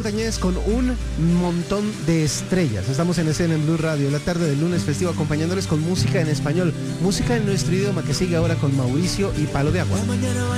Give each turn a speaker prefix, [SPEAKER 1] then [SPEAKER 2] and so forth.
[SPEAKER 1] Montañez con un montón de estrellas. Estamos en escena en Blue Radio, la tarde del lunes festivo, acompañándoles con música en español, música en nuestro idioma, que sigue ahora con Mauricio y Palo de Agua.